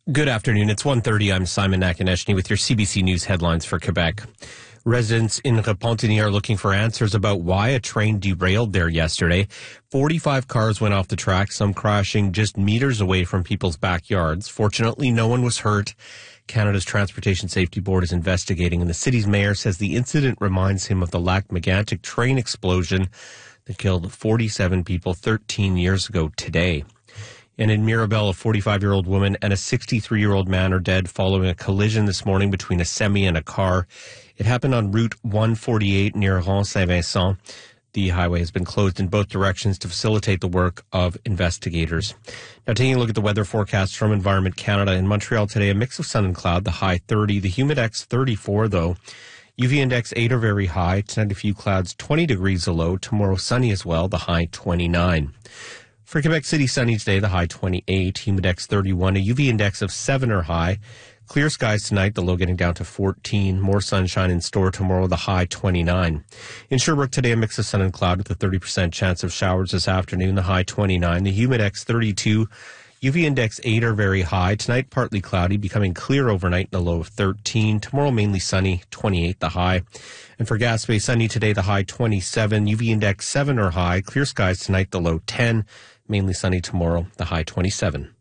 Good afternoon. It's 1:30. I'm Simon Nakonechny with your CBC News headlines for Quebec. Residents in Repentigny are looking for answers about why a train derailed there yesterday. 45 cars went off the track, some crashing just meters away from people's backyards. Fortunately, no one was hurt. Canada's Transportation Safety Board is investigating, and the city's mayor says the incident reminds him of the Lac-Mégantic train explosion that killed 47 people 13 years ago today. And in Mirabel, a 45-year-old woman and a 63-year-old man are dead following a collision this morning between a semi and a car. It happened on Route 148 near Rond-Saint-Vincent. The highway has been closed in both directions to facilitate the work of investigators. Now, taking a look at the weather forecast from Environment Canada. In Montreal today, a mix of sun and cloud, the high 30. The humidex 34, though. UV index 8 are very high. Tonight, a few clouds, 20 degrees a low. Tomorrow, sunny as well, the high 29. For Quebec City, sunny today, the high 28, humidex 31, a UV index of 7 or high. Clear skies tonight, the low getting down to 14. More sunshine in store tomorrow, the high 29. In Sherbrooke today, a mix of sun and cloud with a 30% chance of showers this afternoon, the high 29. The humidex 32, UV index 8 are very high. Tonight, partly cloudy, becoming clear overnight, the low of 13. Tomorrow, mainly sunny, 28 the high. And for Gaspé, sunny today, the high 27. UV index 7 or high. Clear skies tonight, the low 10. Mainly sunny tomorrow, the high 27.